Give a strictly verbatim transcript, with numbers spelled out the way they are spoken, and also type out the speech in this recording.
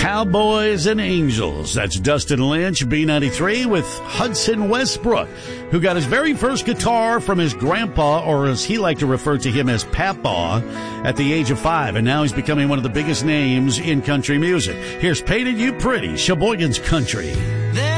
Cowboys and Angels. That's Dustin Lynch, B ninety-three, with Hudson Westbrook, who got his very first guitar from his grandpa, or as he liked to refer to him as Papa, at the age of five. And now he's becoming one of the biggest names in country music. Here's Painted You Pretty, Sheboygan's Country.